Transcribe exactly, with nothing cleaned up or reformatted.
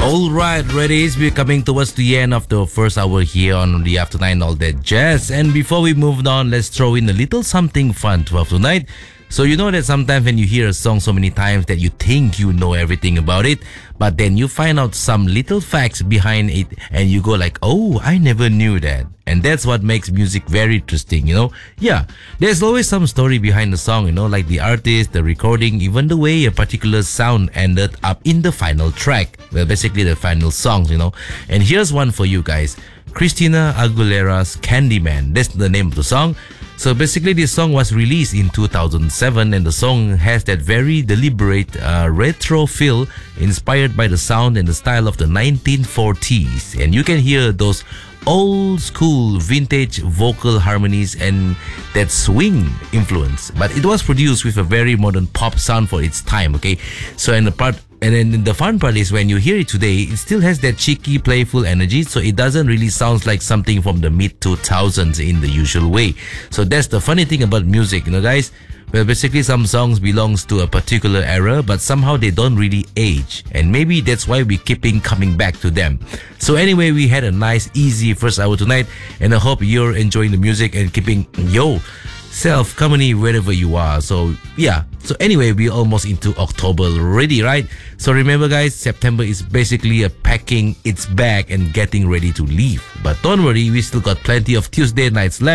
All right, ready? We're coming towards the end of the first hour here on the After Nine All That Jazz. And before we move on, let's throw in a little something fun to have tonight. So you know that sometimes when you hear a song so many times that you think you know everything about it, but then you find out some little facts behind it and you go like, oh, I never knew that. And that's what makes music very interesting, you know? Yeah, there's always some story behind the song, you know, like the artist, the recording, even the way a particular sound ended up in the final track. Well, basically the final songs, you know? And here's one for you guys. Christina Aguilera's Candyman. That's the name of the song. So basically this song was released in two thousand seven and the song has that very deliberate uh, retro feel inspired by the sound and the style of the nineteen forties. And you can hear those old school vintage vocal harmonies and that swing influence. But it was produced with a very modern pop sound for its time, okay? So in the part And then the fun part is when you hear it today, it still has that cheeky, playful energy. So it doesn't really sound like something from the mid two thousands in the usual way. So that's the funny thing about music, you know, guys. Well, basically some songs belongs to a particular era, but somehow they don't really age. And maybe that's why we keeping coming back to them. So anyway, we had a nice, easy first hour tonight. And I hope you're enjoying the music and keeping, yo, self company wherever you are. So yeah, so anyway, we're almost into October already, right? So remember guys, September is basically a packing its bag and getting ready to leave. But don't worry, we still got plenty of Tuesday nights left.